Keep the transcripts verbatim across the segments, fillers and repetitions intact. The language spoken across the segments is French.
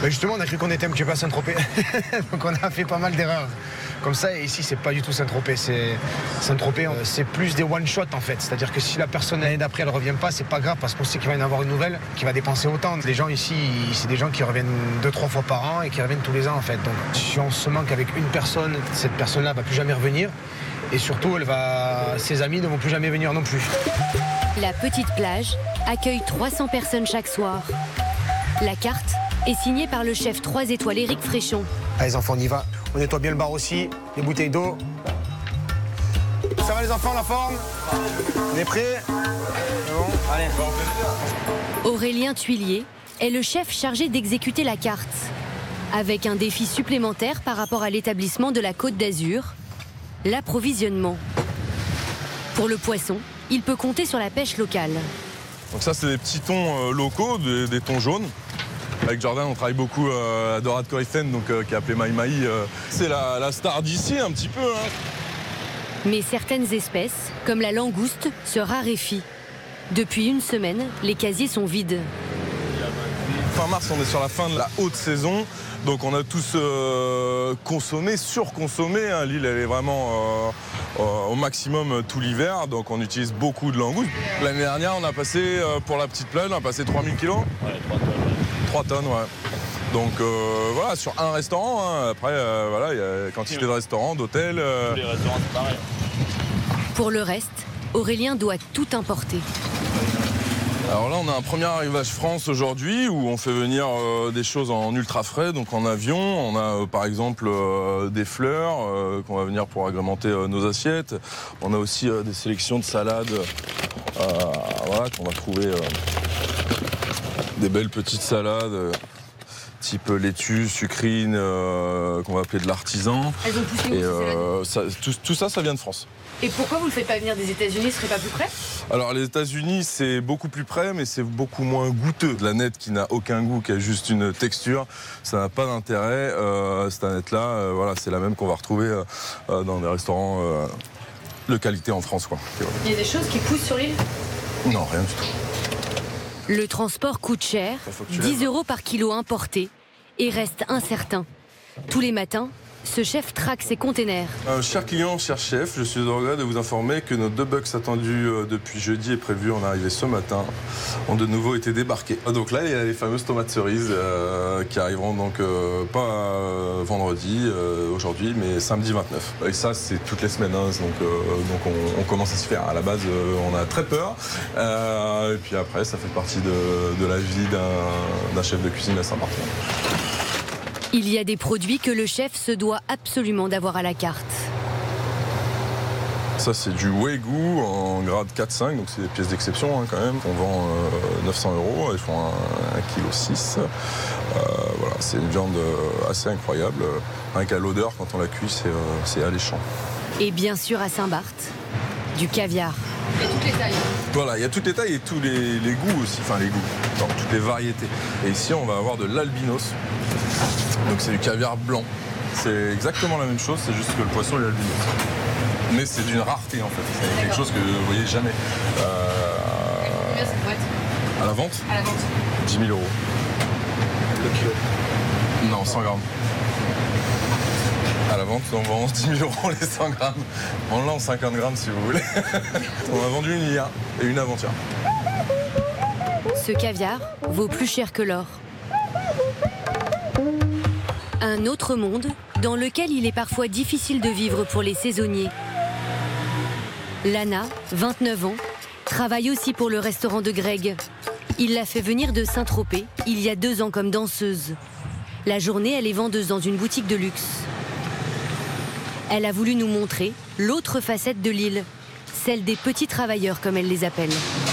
Bah justement, on a cru qu'on était un petit peu à Saint-Tropez. Donc on a fait pas mal d'erreurs. Comme ça, et ici, c'est pas du tout Saint-Tropez. C'est Saint-Tropez, c'est plus des one-shot en fait. C'est-à-dire que si la personne l'année d'après, elle revient pas, c'est pas grave parce qu'on sait qu'il va y en avoir une nouvelle qui va dépenser autant. Les gens ici, c'est des gens qui reviennent deux, trois fois par an et qui reviennent tous les ans en fait. Donc si on se manque avec une personne, cette personne-là va plus jamais revenir. Et surtout, elle va... ses amis ne vont plus jamais venir non plus. La petite plage accueille trois cents personnes chaque soir. La carte est signée par le chef trois étoiles Éric Fréchon. Allez les enfants, on y va. On nettoie bien le bar aussi, les bouteilles d'eau. Ça va les enfants, la forme? On est prêts? Bon, allez. Aurélien Tuilier est le chef chargé d'exécuter la carte. Avec un défi supplémentaire par rapport à l'établissement de la Côte d'Azur, l'approvisionnement. Pour le poisson, il peut compter sur la pêche locale. Donc ça, c'est des petits thons euh, locaux, des, des thons jaunes. Avec Jordan, on travaille beaucoup euh, à Dorade Corifen, donc euh, qui est appelé Maï Maï. Euh, c'est la, la star d'ici un petit peu. Hein. Mais certaines espèces, comme la langouste, se raréfient. Depuis une semaine, les casiers sont vides. Fin mars, on est sur la fin de la haute saison. Donc on a tous euh, consommé, surconsommé. Hein. L'île, elle est vraiment euh, euh, au maximum tout l'hiver. Donc on utilise beaucoup de langoustes. L'année dernière, on a passé, euh, pour la petite plage, on a passé trois mille kilos. Ouais, trois tonnes. trois tonnes, ouais. Donc euh, voilà, sur un restaurant. Hein. Après, euh, voilà, il y a quantité de restaurants, d'hôtels. Euh... Tous les restaurants, c'est pareil. Pour le reste, Aurélien doit tout importer. Alors là, on a un premier arrivage France aujourd'hui où on fait venir euh, des choses en ultra frais, donc en avion. On a euh, par exemple euh, des fleurs euh, qu'on va venir pour agrémenter euh, nos assiettes. On a aussi euh, des sélections de salades euh, voilà, qu'on va trouver. Euh, des belles petites salades euh, type laitue, sucrine, euh, qu'on va appeler de l'artisan. Elles ont poussé où, Et ces euh, ça, tout, tout ça, ça vient de France. Et pourquoi vous ne le faites pas venir des États-Unis? Ce serait pas plus près? Alors les États-Unis, c'est beaucoup plus près, mais c'est beaucoup moins goûteux. De la nette qui n'a aucun goût, qui a juste une texture, ça n'a pas d'intérêt. Euh, cette nette-là, euh, voilà, c'est la même qu'on va retrouver euh, dans des restaurants euh, de qualité en France, quoi. Il y a des choses qui poussent sur l'île? Non, rien du tout. Le transport coûte cher, dix euros par kilo importé, et reste incertain. Tous les matins, ce chef traque ses containers. Euh, chers clients, cher chef, je suis au regret de vous informer que nos deux bucks attendus euh, depuis jeudi et prévus en arrivée ce matin ont de nouveau été débarqués. Donc là, il y a les fameuses tomates cerises euh, qui arriveront donc euh, pas euh, vendredi euh, aujourd'hui, mais samedi vingt-neuf. Et ça, c'est toutes les semaines, hein, donc, euh, donc on, on commence à s'y faire. À la base, euh, on a très peur, euh, et puis après, ça fait partie de, de la vie d'un, d'un chef de cuisine à Saint-Martin. Il y a des produits que le chef se doit absolument d'avoir à la carte. Ça, c'est du Wagyu en grade quatre cinq, donc c'est des pièces d'exception hein, quand même. On vend euh, neuf cents euros, elles font un virgule six kilos. Euh, voilà, c'est une viande assez incroyable. Rien qu'à l'odeur, quand on la cuit, c'est, euh, c'est alléchant. Et bien sûr, à Saint-Barth, du caviar. Il y a toutes les tailles. Voilà, il y a toutes les tailles et tous les, les goûts aussi, enfin les goûts, donc, toutes les variétés. Et ici, on va avoir de l'albinos. Donc c'est du caviar blanc. C'est exactement la même chose, c'est juste que le poisson est albinos. Mais c'est d'une rareté en fait. C'est D'accord. quelque chose que vous ne voyez jamais. Euh... Combien ça pourrait être? À la vente À la vente. dix mille euros. Le kilo. Non, cent grammes. À la vente, on vend dix mille euros les cent grammes. On l'a en cinquante grammes si vous voulez. On a vendu une hier et une avant-hier. Ce caviar vaut plus cher que l'or. Un autre monde dans lequel il est parfois difficile de vivre pour les saisonniers. Lana, vingt-neuf ans, travaille aussi pour le restaurant de Greg. Il l'a fait venir de Saint-Tropez il y a deux ans comme danseuse. La journée, elle est vendeuse dans une boutique de luxe. Elle a voulu nous montrer l'autre facette de l'île, celle des petits travailleurs comme elle les appelle.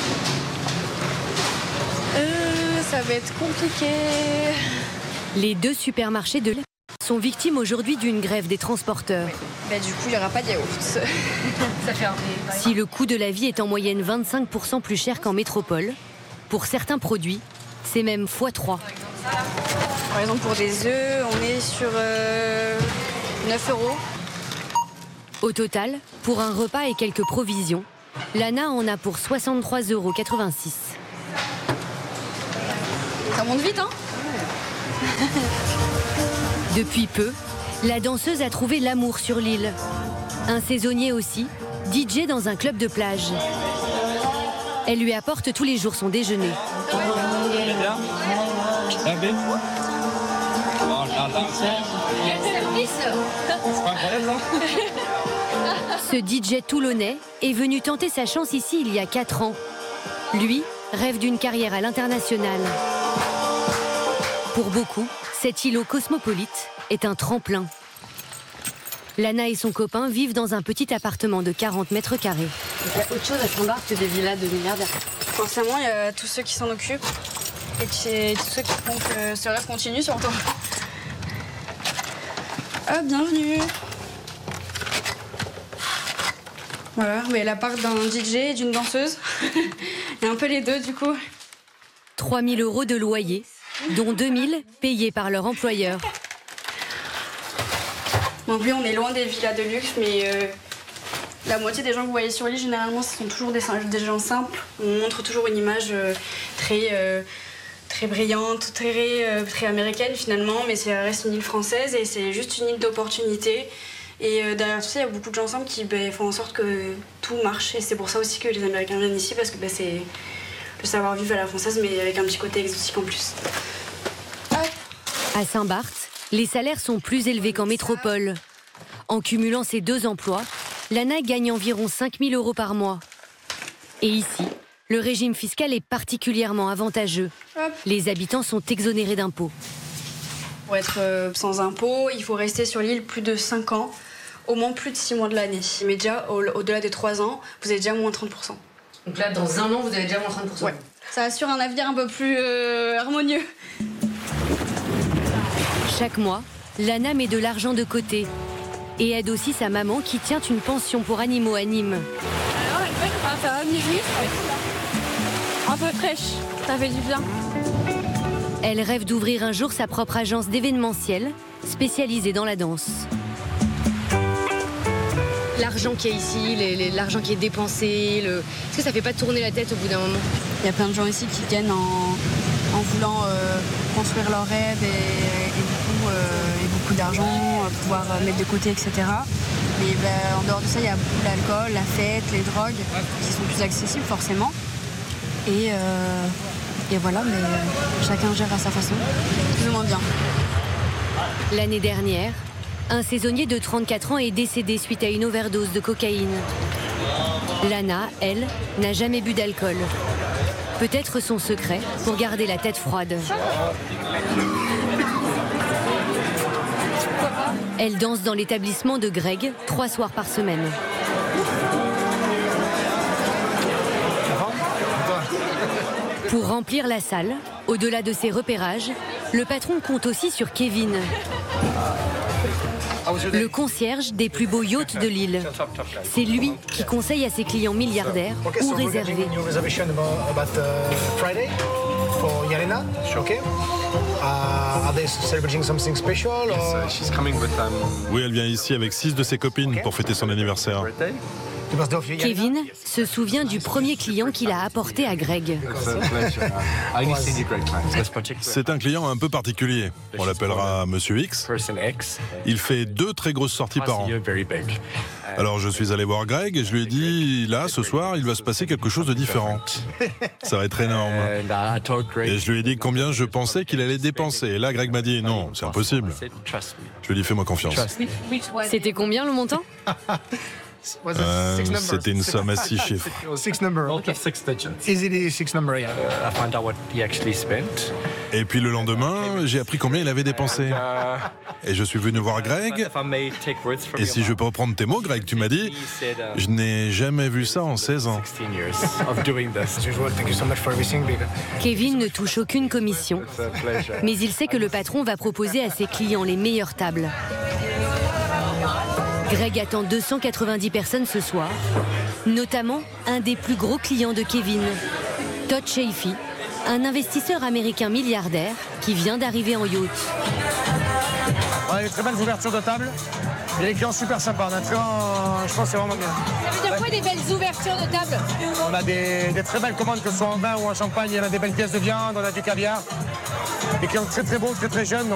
Euh, ça va être compliqué. Les deux supermarchés de l'île sont victimes aujourd'hui d'une grève des transporteurs. Bah, du coup, il n'y aura pas de yaourt. Ça fait un... Si le coût de la vie est en moyenne vingt-cinq pour cent plus cher qu'en métropole, pour certains produits, c'est même fois trois. Par exemple, pour des œufs, on est sur euh, neuf euros. Au total, pour un repas et quelques provisions, Lana en a pour soixante-trois euros quatre-vingt-six. Ça monte vite, hein? Depuis peu, la danseuse a trouvé l'amour sur l'île. Un saisonnier aussi, D J dans un club de plage. Elle lui apporte tous les jours son déjeuner. Ce D J toulonnais est venu tenter sa chance ici il y a quatre ans. Lui rêve d'une carrière à l'international. Pour beaucoup, cet îlot cosmopolite est un tremplin. Lana et son copain vivent dans un petit appartement de quarante mètres carrés. Il y a autre chose à Saint-Barth que des villas de milliardaires. Forcément, il y a tous ceux qui s'en occupent et tous ceux qui font que ce rêve continue surtout. Ah, bienvenue. Voilà, mais l'appart d'un D J et d'une danseuse. Il y a un peu les deux du coup. trois mille euros de loyer, dont deux mille payés par leur employeur. Donc oui, on est loin des villas de luxe, mais euh, la moitié des gens que vous voyez sur l'île, généralement, ce sont toujours des, des gens simples. On montre toujours une image euh, très, euh, très brillante, très, euh, très américaine finalement, mais ça reste une île française et c'est juste une île d'opportunités. Et euh, derrière tout ça, il y a beaucoup de gens simples qui bah, font en sorte que tout marche. Et c'est pour ça aussi que les Américains viennent ici, parce que bah, c'est le savoir-vivre à la française, mais avec un petit côté exotique en plus. Hop. À Saint-Barth, les salaires sont plus élevés qu'en métropole. En cumulant ces deux emplois, Lana gagne environ cinq mille euros par mois. Et ici, le régime fiscal est particulièrement avantageux. Hop. Les habitants sont exonérés d'impôts. Pour être euh, sans impôts, il faut rester sur l'île plus de cinq ans, au moins plus de six mois de l'année. Mais déjà, au- au-delà des trois ans, vous avez déjà moins trente pour cent. Donc là, dans un an, vous avez déjà moins trente pour cent. Ouais. Ça assure un avenir un peu plus euh, harmonieux. Chaque mois, Lana met de l'argent de côté et aide aussi sa maman qui tient une pension pour animaux à Nîmes. Alors, elle fait que ça va venir vite. Un peu fraîche, ça fait du bien. Elle rêve d'ouvrir un jour sa propre agence d'événementiel spécialisée dans la danse. L'argent qui est ici, les- les- l'argent qui est dépensé, le... est-ce que ça fait pas tourner la tête au bout d'un moment? Il y a plein de gens ici qui viennent en, en voulant euh, construire leurs rêves et, et beaucoup, euh, et beaucoup d'argent, euh, pouvoir euh, mettre de côté, et cetera. Mais ben, en dehors de ça, il y a beaucoup l'alcool, la fête, les drogues, qui sont plus accessibles forcément. Et, euh, et voilà, mais euh, chacun gère à sa façon, plus ou moins bien. L'année dernière, un saisonnier de trente-quatre ans est décédé suite à une overdose de cocaïne. Lana, elle, n'a jamais bu d'alcool. Peut-être son secret pour garder la tête froide. Elle danse dans l'établissement de Greg trois soirs par semaine. Pour remplir la salle, au-delà de ses repérages, le patron compte aussi sur Kevin, le concierge des plus beaux yachts de l'île. C'est lui qui conseille à ses clients milliardaires Okay, où so we're réserver. getting a new reservation about, about uh, Friday for Yelena. Is she okay? Uh, are they celebrating something special? Or... She's coming with um, Oui, elle vient ici avec six de ses copines pour fêter son anniversaire. birthday. The birthday of Yelena? Kevin se souvient du premier client qu'il a apporté à Greg. It's a pleasure. I only seen you great times. This particular C'est un client un peu particulier. On l'appellera Monsieur X. person X Il fait deux très grosses sorties par an. you're very big. Alors je suis allé voir Greg et je lui ai dit, là, ce soir, il va se passer quelque chose de différent. Ça va être énorme. And I told Greg. Et je lui ai dit combien je pensais qu'il allait dépenser. Et là, Greg m'a dit, non, c'est impossible. I said, Trust me. Je lui ai dit, fais-moi confiance. Trust me. C'était combien le montant? Was it Euh, six numbers? C'était une somme à six chiffres. Six number. Okay, six digits. Easily six number, yeah. I found out what he actually spent. Et puis le lendemain, j'ai appris combien il avait dépensé. Uh, Et je suis venu voir Greg. if I may take words from Et your si je mouth, peux reprendre tes mots, Greg, tu m'as dit, he said, uh, je n'ai jamais vu ça en seize ans. sixteen years of doing this. As usual, thank you so much for everything, big. Kevin ne touche aucune commission, It's a pleasure. mais il sait que le patron va proposer à ses clients les meilleures tables. Greg attend deux cent quatre-vingt-dix personnes ce soir, notamment un des plus gros clients de Kevin, Todd Chaffee, un investisseur américain milliardaire qui vient d'arriver en yacht. On a des très belles ouvertures de table. Il y a des clients super sympas. On a très, euh, je pense que c'est vraiment bien. Ça veut dire quoi des belles ouvertures de table? On a des, des très belles commandes, que ce soit en vin ou en champagne. Il y en a des belles pièces de viande, on a du caviar. Des clients très très beaux, très très jeunes. Donc